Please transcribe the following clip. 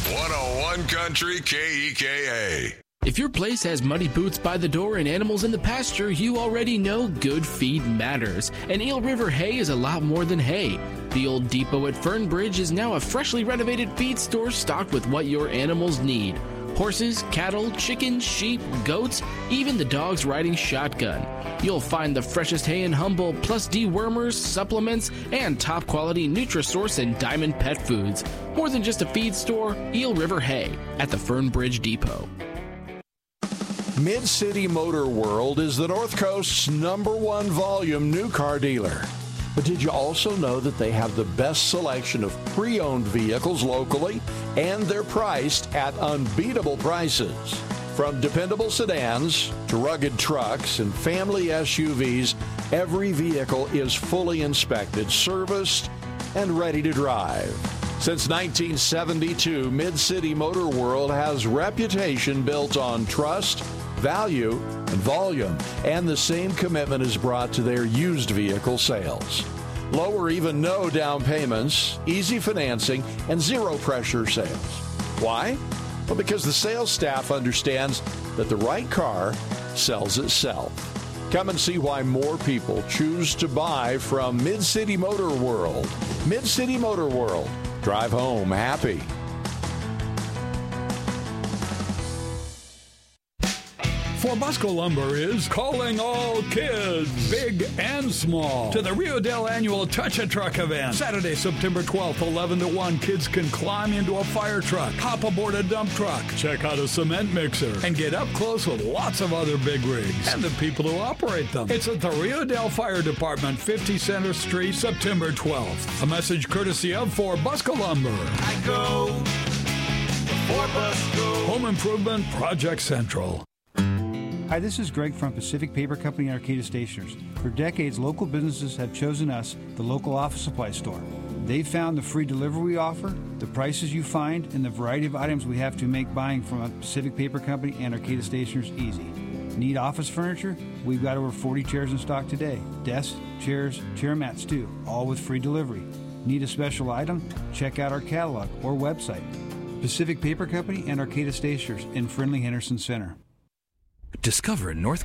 101 Country KEKA. If your place has muddy boots by the door and animals in the pasture, you already know good feed matters. And Eel River Hay is a lot more than hay. The old depot at Fernbridge is now a freshly renovated feed store stocked with what your animals need. Horses, cattle, chickens, sheep, goats, even the dogs riding shotgun. You'll find the freshest hay in Humble, plus dewormers, supplements, and top-quality Nutrisource and Diamond Pet Foods. More than just a feed store, Eel River Hay at the Fernbridge Depot. Mid-City Motor World is the North Coast's #1 volume new car dealer. But did you also know that they have the best selection of pre-owned vehicles locally, and they're priced at unbeatable prices? From dependable sedans to rugged trucks and family SUVs, every vehicle is fully inspected, serviced, and ready to drive. Since 1972, Mid-City Motor World has reputation built on trust, value, and volume, and the same commitment is brought to their used vehicle sales. Low or even no down payments, easy financing, and zero pressure sales. Why? Well, because the sales staff understands that the right car sells itself. Come and see why more people choose to buy from Mid-City Motor World. Mid-City Motor World. Drive home happy. For Busco Lumber is calling all kids, big and small, to the Rio Dell annual Touch a Truck event. Saturday, September 12th, 11 to 1. Kids can climb into a fire truck, hop aboard a dump truck, check out a cement mixer, and get up close with lots of other big rigs and the people who operate them. It's at the Rio Dell Fire Department, 50 Center Street, September 12th. A message courtesy of For Busco Lumber. I go for Busco. Home Improvement Project Central. Hi, this is Greg from Pacific Paper Company and Arcata Stationers. For decades, local businesses have chosen us, the local office supply store. They've found the free delivery we offer, the prices you find, and the variety of items we have to make buying from a Pacific Paper Company and Arcata Stationers easy. Need office furniture? We've got over 40 chairs in stock today. Desks, chairs, chair mats too, all with free delivery. Need a special item? Check out our catalog or website. Pacific Paper Company and Arcata Stationers in friendly Henderson Center. Discover North